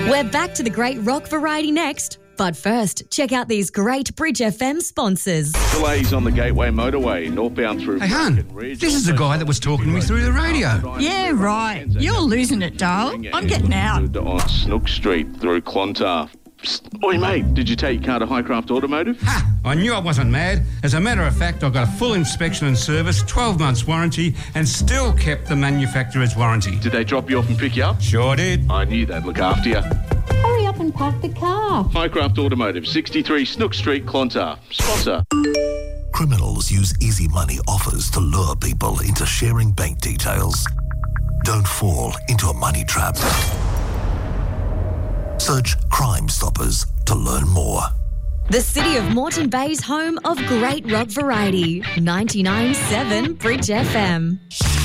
We're back to the great rock variety next. But first, check out these great Bridge FM sponsors. Delays on the Gateway Motorway, northbound through... Hey, hon, this is the guy that was talking to me through the radio. Yeah, right. You're losing it, Dale. I'm getting out. On Snook Street through Clontarf. Psst. Oi, mate, did you take your car to Highcraft Automotive? Ha! I knew I wasn't mad. As a matter of fact, I got a full inspection and service, 12 months warranty, and still kept the manufacturer's warranty. Did they drop you off and pick you up? Sure did. I knew they'd look after you. Hurry up and park the car. Highcraft Automotive, 63 Snook Street, Clontarf. Sponsor. Criminals use easy money offers to lure people into sharing bank details. Don't fall into a money trap. Search Crime Stoppers to learn more. The city of Moreton Bay's home of great rock variety. 99.7 Bridge FM.